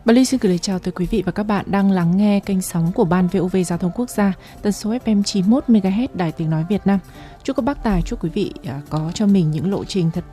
Bà Ly xin gửi lời chào tới quý vị và các bạn đang lắng nghe kênh sóng của Ban VOV Giao thông Quốc gia, tần số FM 91 MHz Đài Tiếng nói Việt Nam. Chúc các bác tài, chúc quý vị có cho mình những lộ trình thật